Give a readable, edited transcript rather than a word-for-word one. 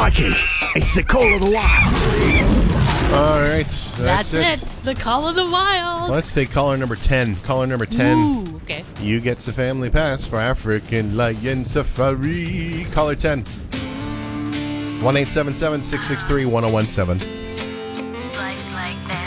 Mikey, it's the call of the wild. All right. That's it. The call of the wild. Let's take caller number 10. Caller number 10. Ooh, okay. You get the family pass for African Lion Safari. Caller 10. 1-877-663-1017. Life's like that.